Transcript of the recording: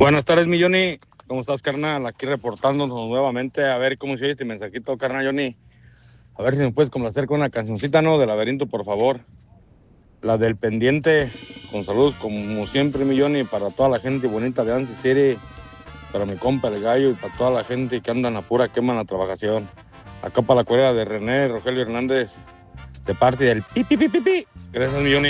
Buenas tardes, mi Johnny. ¿Cómo estás, carnal? Aquí reportándonos nuevamente. A ver cómo se oye este mensajito, carnal, Johnny. A ver si me puedes complacer con una cancioncita, ¿no? De Laberinto, por favor. La del pendiente. Con saludos, como siempre, mi Johnny, para toda la gente bonita de Ansi City, para mi compa el gallo y para toda la gente que anda en la pura quema en la trabajación. Acá para la cuerda de René Rogelio Hernández, de parte del pi, pi, pi, pi, pi. Gracias, mi Johnny.